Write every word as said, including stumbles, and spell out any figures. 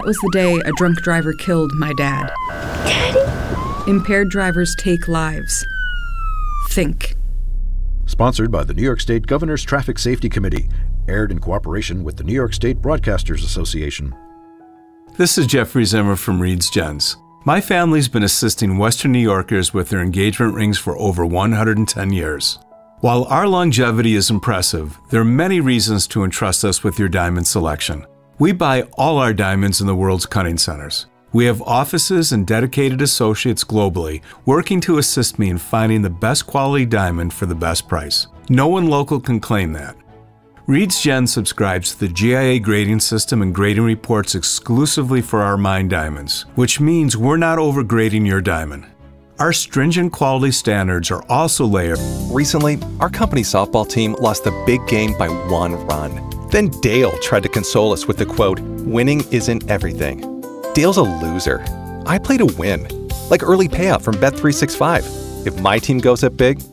was the day a drunk driver killed my dad. Daddy? Impaired drivers take lives. Think. Sponsored by the New York State Governor's Traffic Safety Committee. Aired in cooperation with the New York State Broadcasters Association. This is Jeffrey Zimmer from Reed's Gens. My family's been assisting Western New Yorkers with their engagement rings for over one hundred ten years. While our longevity is impressive, there are many reasons to entrust us with your diamond selection. We buy all our diamonds in the world's cutting centers. We have offices and dedicated associates globally working to assist me in finding the best quality diamond for the best price. No one local can claim that. Reed's Gens subscribes to the G I A grading system and grading reports exclusively for our mined diamonds, which means we're not overgrading your diamond. Our stringent quality standards are also layered. Recently, our company softball team lost the big game by one run. Then Dale tried to console us with the quote, "Winning isn't everything." Dale's a loser. I play to win, like early payout from Bet three sixty-five. If my team goes up big,